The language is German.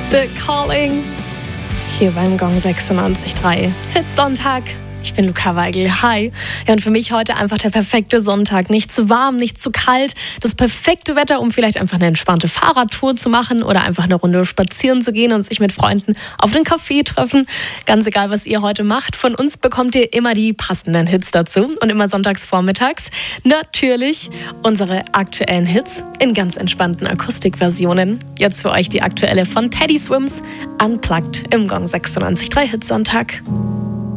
The Calling. Hier beim Gong 96.3. Hitsonntag. Ich bin Luca Weigel. Hi. Ja, und für mich heute einfach der perfekte Sonntag. Nicht zu warm, nicht zu kalt. Das perfekte Wetter, um vielleicht einfach eine entspannte Fahrradtour zu machen oder einfach eine Runde spazieren zu gehen und sich mit Freunden auf den Kaffee treffen. Ganz egal, was ihr heute macht. Von uns bekommt ihr immer die passenden Hits dazu. Und immer sonntags vormittags natürlich unsere aktuellen Hits in ganz entspannten Akustikversionen. Jetzt für euch die aktuelle von Teddy Swims, Unplugged im Gong 96.3 Hitsonntag.